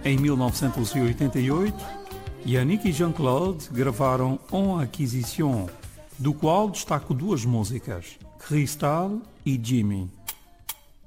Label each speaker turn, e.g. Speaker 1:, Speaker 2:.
Speaker 1: Em 1988, Yannick e Jean-Claude gravaram En Acquisition, do qual destaco duas músicas, Cristal e Jimmy.